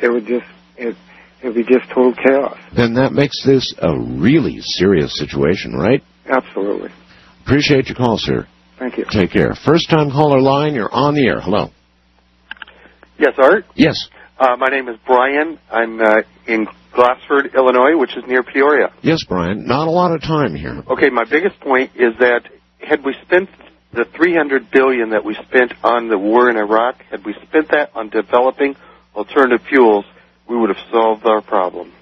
it would be just total chaos. Then that makes this a really serious situation, right? Absolutely. Appreciate your call, sir. Thank you. Take care. First-time caller line, you're on the air. Hello. Yes, Art? Yes. My name is Brian. I'm in Glassford, Illinois, which is near Peoria. Yes, Brian. Not a lot of time here. Okay, my biggest point is that had we spent the $300 billion that we spent on the war in Iraq, had we spent that on developing alternative fuels, we would have solved our problem.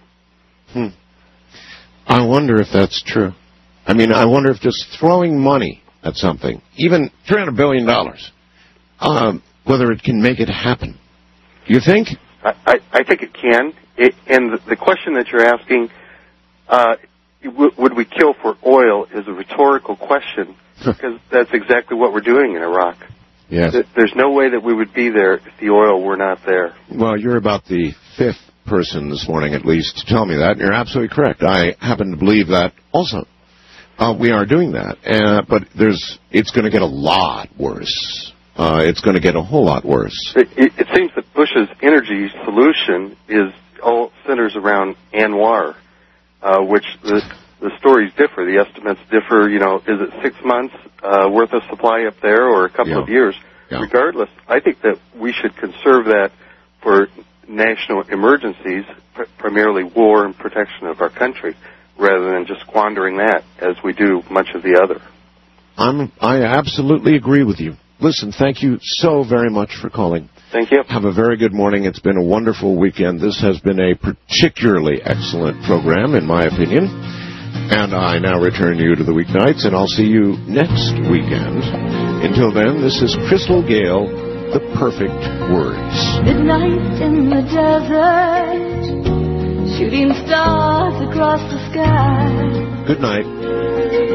I wonder if that's true. I mean, I wonder if just throwing money at something, even $300 billion, whether it can make it happen. Do you think? I think it can. And the question that you're asking, would we kill for oil, is a rhetorical question, because that's exactly what we're doing in Iraq. Yes. There's no way that we would be there if the oil were not there. Well, you're about the fifth person this morning, at least, to tell me that, and you're absolutely correct. I happen to believe that also. We are doing that, but it's going to get a lot worse. It's going to get a whole lot worse. It seems that Bush's energy solution all centers around Anwar, which the stories differ. The estimates differ. You know, is it 6 months worth of supply up there, or a couple of years? Yeah. Regardless, I think that we should conserve that for national emergencies, primarily war and protection of our country, rather than just squandering that as we do much of the other. I absolutely agree with you. Listen, thank you so very much for calling. Thank you. Have a very good morning. It's been a wonderful weekend. This has been a particularly excellent program, in my opinion. And I now return you to the weeknights, and I'll see you next weekend. Until then, this is Crystal Gale, The Perfect Words. Midnight in the desert, shooting stars across the sky. Good night.